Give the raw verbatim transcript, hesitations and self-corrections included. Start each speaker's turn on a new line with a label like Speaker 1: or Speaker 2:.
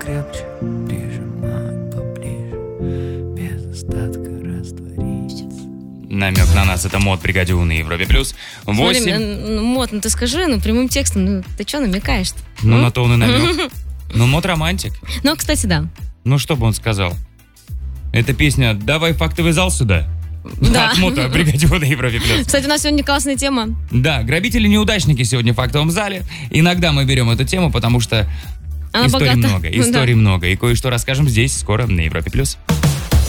Speaker 1: покрепче, прижимай поближе, без остатка растворись.
Speaker 2: Намек на нас, это Мод Бригадюн на Европе Плюс. восемь.
Speaker 3: Смотри, ну, Мод, ну ты скажи, ну прямым текстом, ну ты что намекаешь-то?
Speaker 2: Ну, на то он и намек. Ну, Мод романтик.
Speaker 3: Ну, кстати, да.
Speaker 2: Ну, что бы он сказал? Эта песня «Давай фактовый зал сюда».
Speaker 3: Да.
Speaker 2: От Мода Бригадюна на Европе Плюс.
Speaker 3: Кстати, у нас сегодня классная тема.
Speaker 2: Да, грабители-неудачники сегодня в фактовом зале. Иногда мы берем эту тему, потому что
Speaker 3: Она
Speaker 2: историй
Speaker 3: богата.
Speaker 2: много, историй
Speaker 3: Да.
Speaker 2: много. И кое-что расскажем здесь скоро на Европе Плюс.